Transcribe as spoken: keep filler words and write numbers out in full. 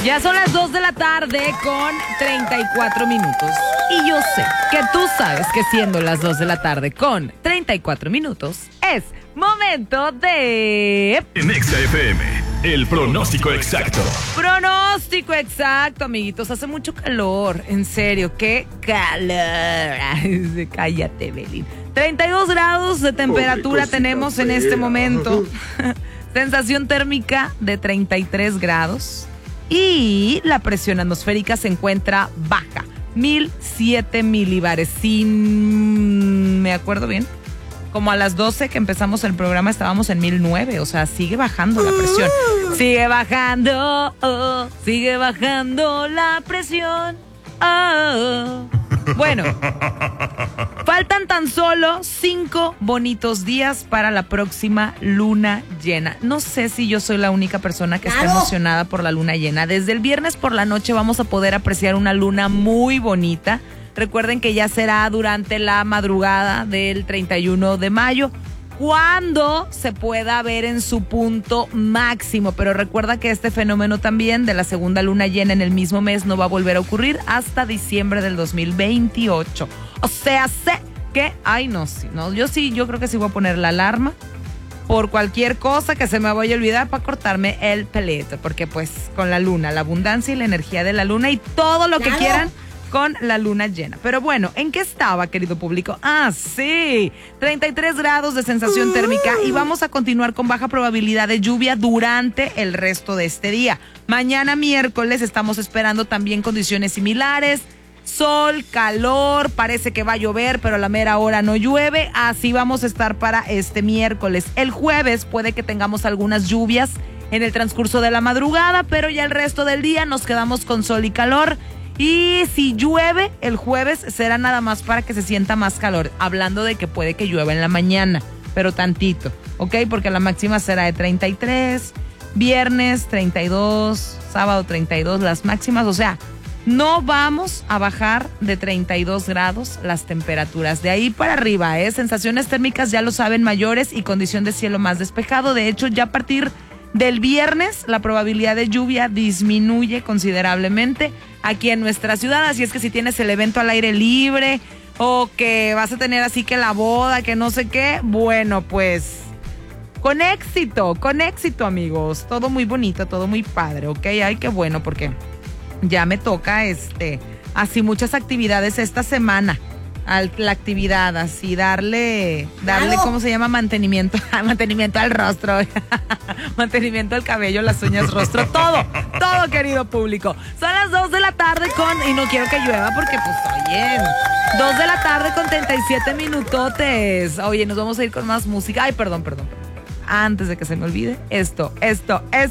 Ya son las dos de la tarde con treinta y cuatro minutos. Y yo sé que tú sabes que siendo las dos de la tarde con treinta y cuatro minutos, es momento de... En Exa F M, el pronóstico exacto. Pronóstico exacto, amiguitos. Hace mucho calor, en serio, qué calor. Ay, cállate, Belín. treinta y dos grados de temperatura tenemos en este momento. Sensación térmica de treinta y tres grados. Y la presión atmosférica se encuentra baja, mil siete milibares. Si me acuerdo bien, como a las doce que empezamos el programa estábamos en mil nueve, o sea, sigue bajando la presión. Sigue bajando, oh, sigue bajando la presión. Oh. Bueno, faltan tan solo cinco bonitos días para la próxima luna llena. No sé si yo soy la única persona que está emocionada por la luna llena. Desde el viernes por la noche vamos a poder apreciar una luna muy bonita. Recuerden que ya será durante la madrugada del treinta y uno de mayo, cuando se pueda ver en su punto máximo. Pero recuerda que este fenómeno también de la segunda luna llena en el mismo mes no va a volver a ocurrir hasta diciembre del dos mil veintiocho. O sea, sé que, ay no, sí, no, yo sí, yo creo que sí voy a poner la alarma por cualquier cosa que se me vaya a olvidar para cortarme el pelito, porque pues con la luna, la abundancia y la energía de la luna y todo lo que claro. quieran con la luna llena. Pero bueno, ¿en qué estaba, querido público? Ah, sí, treinta y tres grados de sensación uh. térmica y vamos a continuar con baja probabilidad de lluvia durante el resto de este día. Mañana miércoles estamos esperando también condiciones similares. Sol, calor, parece que va a llover, pero a la mera hora no llueve. Así vamos a estar para este miércoles. El jueves puede que tengamos algunas lluvias en el transcurso de la madrugada, pero ya el resto del día nos quedamos con sol y calor. Y si llueve el jueves será nada más para que se sienta más calor, hablando de que puede que llueva en la mañana, pero tantito, ¿ok? Porque la máxima será de treinta y tres, viernes treinta y dos, sábado treinta y dos las máximas, o sea, no vamos a bajar de treinta y dos grados las temperaturas. De ahí para arriba, ¿eh? Sensaciones térmicas ya lo saben, mayores y condición de cielo más despejado. De hecho, ya a partir del viernes la probabilidad de lluvia disminuye considerablemente aquí en nuestra ciudad, así es que si tienes el evento al aire libre o que vas a tener así que la boda, que no sé qué, bueno, pues con éxito, con éxito, amigos, todo muy bonito, todo muy padre, ¿ok? Ay, qué bueno, porque ya me toca este así muchas actividades esta semana. A la actividad, así darle, darle, claro. ¿cómo se llama? Mantenimiento, mantenimiento al rostro, mantenimiento al cabello, las uñas, rostro, todo, todo, querido público. Son las dos de la tarde con, y no quiero que llueva porque pues, oye, dos de la tarde con treinta y siete minutotes. Oye, nos vamos a ir con más música. Ay, perdón, perdón, perdón. Antes de que se me olvide, esto, esto, esto.